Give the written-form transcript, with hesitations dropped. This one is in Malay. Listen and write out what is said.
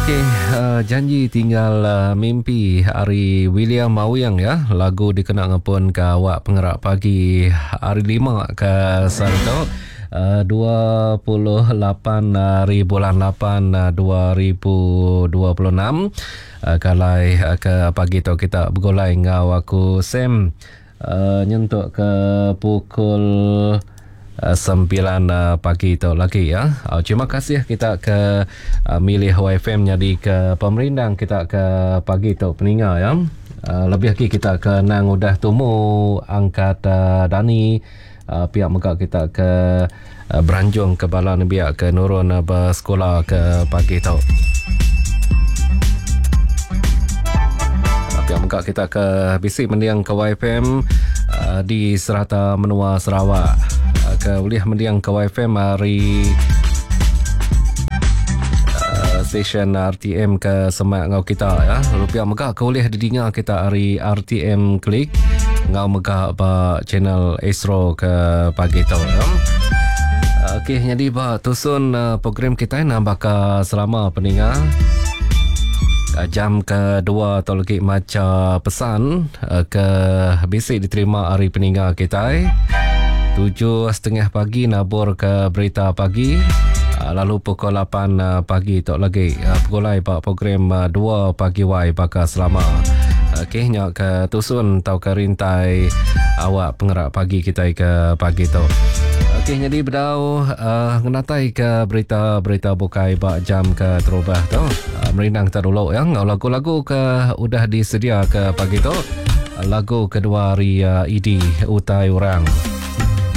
Okey, janji tinggal mimpi Ari William Mawiang ya. Lagu dikenang pun ke awak pengerak pagi hari 5 ke Sarto 28 hari bulan 8 2026. Kalai ke pagi tu kita bergolai ngau aku Sam nyentuk ke pukul 9 pagi tu lagi ya. Terima kasih kita ke milih YFM jadi ke pemerintah kita ke pagi tu peninga ya. Lebih lagi kita ke nang udah tumu angkat Dani pihak muka kita ke beranjung ke balan biak ke nurun bersekolah ke pagi tu. Pihak muka kita ke bisik mendiang ke YFM di Serata Menua Sarawak. Ke uliah mendiang ke YFM hari stesen RTM ke semak ngau kita ya. Rupiah megah ke uliah didengar kita hari RTM Klik ngau megah ba channel Astro ke pagi tu ya. Okey, jadi ba tusun program kita nambah ke selama peninga jam kedua atau lagi macam pesan ke bisik diterima hari peninga kita 7.30 pagi nabur ke berita pagi, lalu pukul 8 pagi tok lagi pukul pak program 2 pagi wai bakal selama. Okey, nyak ke tusun tau ke rintai awak pengerak pagi kita ke pagi tu. Okey, jadi berdau ngenatai ke berita-berita bukai bak jam ke terubah tu. Merinang kita dulu ya. Lagu-lagu ke udah disedia ke pagi tu. Lagu kedua hari Idi Utai Orang.